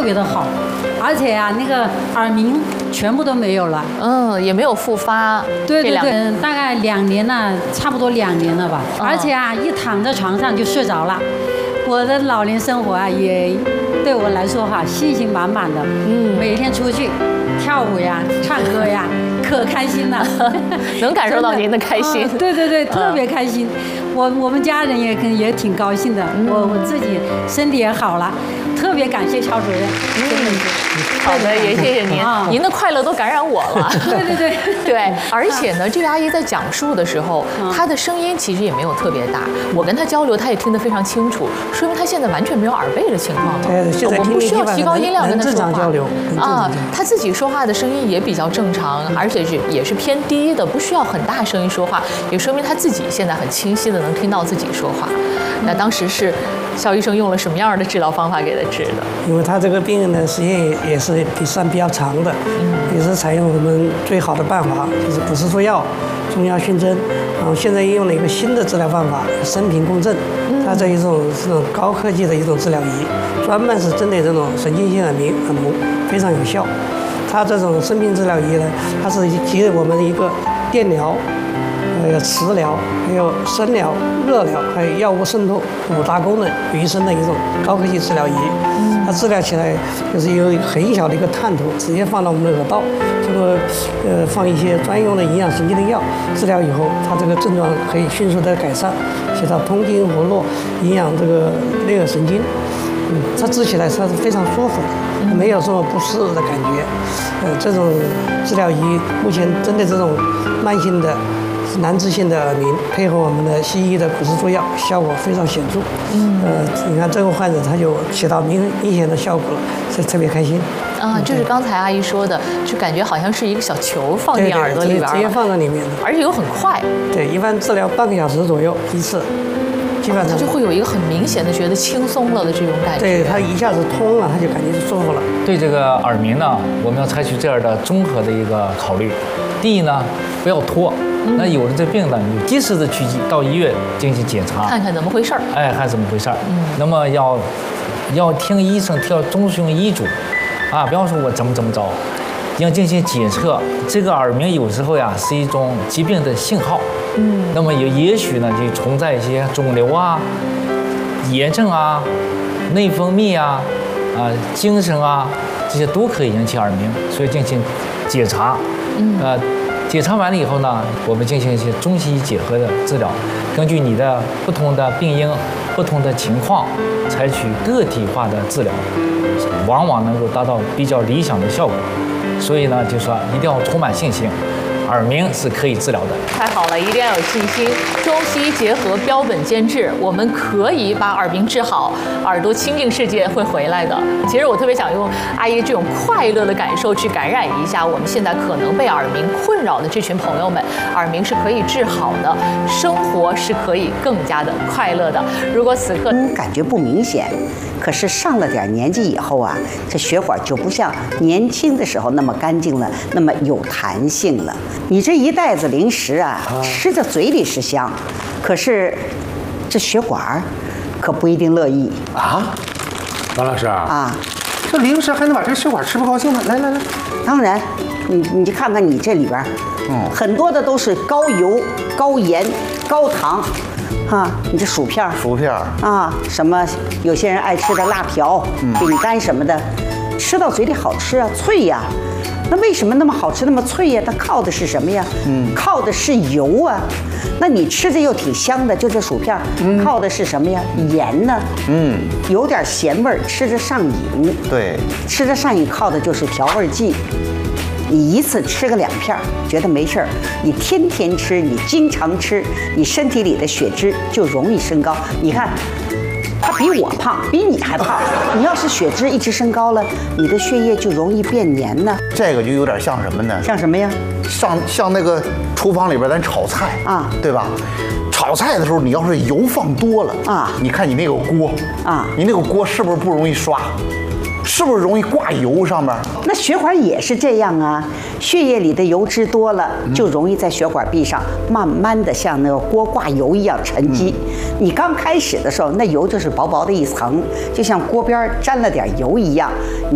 别的好，而且啊，那个耳鸣全部都没有了。 也没有复发。 对，大概2年了，差不多2年了吧。而且啊，一躺在床上就睡着了。我的老年生活啊，也对我来说哈，信心满满的。每天出去跳舞呀、唱歌呀，可开心了。 能感受到您的开心。 对，特别开心。我们家人也挺高兴的。我自己身体也好了，特别感谢乔主任。 好的，也谢谢您，您的快乐都感染我了。对，而且呢，这位阿姨在讲述的时候，她的声音其实也没有特别大，我跟她交流，她也听得非常清楚，说明她现在完全没有耳背的情况。我们不需要提高音量跟她说话她自己说话的声音也比较正常，而且也是偏低的，不需要很大声音说话，也说明她自己现在很清晰的能听到自己说话。那当时是肖医生用了什么样的治疗方法给他治的？ 因为他这个病人的时间也是比上比较长的，也是采用我们最好的办法，就是不是说药，中药熏针，然后现在用了一个新的治疗方法，声频共振，它这一种高科技的一种治疗仪，专门是针对这种神经性耳鸣耳聋，非常有效。它这种声频治疗仪呢，它是结合我们的一个电疗。磁疗，还有声疗、热疗，还有药物渗透5大功能于一身的一种高科技治疗仪。它治疗起来就是有很小的一个探头，直接放到我们的耳道，通过放一些专用的营养神经的药，治疗以后，它这个症状可以迅速的改善，起到通经活络、营养这个内耳神经。它治起来它是非常舒服的，没有什么不适的感觉。这种治疗仪目前针对这种慢性的。难治性的耳鸣，配合我们的西医的骨质助药，效果非常显著。你看这个患者他就起到明显的效果了，是特别开心。 就是刚才阿姨说的，就感觉好像是一个小球放进耳朵里边， 直接放在里面的， 而且又很快。 对，一般治疗半个小时左右一次，基本上他就会有一个很明显的觉得轻松了的这种感觉。 对，他一下子通了，他就感觉舒服了。 对这个耳鸣呢，我们要采取这样的综合的一个考虑。第一呢，不要拖。那有了这病呢，你就及时的去到医院进行检查， 看看怎么回事儿。 看怎么回事儿。那么要听医生遵循医嘱，不要说我怎么着，要进行检测。这个耳鸣有时候呀是一种疾病的信号。那么也许呢就存在一些肿瘤啊、炎症啊、内分泌啊、精神啊，这些都可以引起耳鸣，所以进行检查。检查完了以后呢，我们进行一些中西医结合的治疗，根据你的不同的病因、不同的情况，采取个体化的治疗，往往能够达到比较理想的效果。所以呢，就说一定要充满信心，耳鸣是可以治疗的。 太好了，一定要有信心。中西医结合，标本兼治，我们可以把耳鸣治好，耳朵清净世界会回来的。其实我特别想用阿姨这种快乐的感受去感染一下我们现在可能被耳鸣困扰的这群朋友们。耳鸣是可以治好的，生活是可以更加的快乐的。如果此刻感觉不明显，可是上了点年纪以后啊，这血管就不像年轻的时候那么干净了，那么有弹性了。你这一袋子零食啊，吃在嘴里是香，可是这血管可不一定乐意啊。王老师这零食还能把这血管吃不高兴吗？来， 当然，你就看看你这里边，很多的都是高油、高盐、高糖。你这薯片什么有些人爱吃的辣条、饼干什么的，吃到嘴里好吃啊，脆呀。那为什么那么好吃那么脆呀？它靠的是什么呀？靠的是油啊。那你吃着又挺香的，就这薯片，靠的是什么呀？盐呢？有点咸味儿，吃着上瘾。 对， 吃着上瘾靠的就是调味剂。你一次吃个2片，觉得没事儿；你天天吃，你经常吃，你身体里的血脂就容易升高。你看，他比我胖，比你还胖。你要是血脂一直升高了，你的血液就容易变黏呢。 这个就有点像什么呢？ 像什么呀？ 像那个厨房里边咱炒菜对吧？炒菜的时候，你要是油放多了你看你那个锅你那个锅是不是不容易刷？是不是容易挂油上面？ 那血管也是这样啊，血液里的油脂多了，就容易在血管壁上慢慢的像那个锅挂油一样沉积。你刚开始的时候，那油就是薄薄的一层，就像锅边沾了点油一样。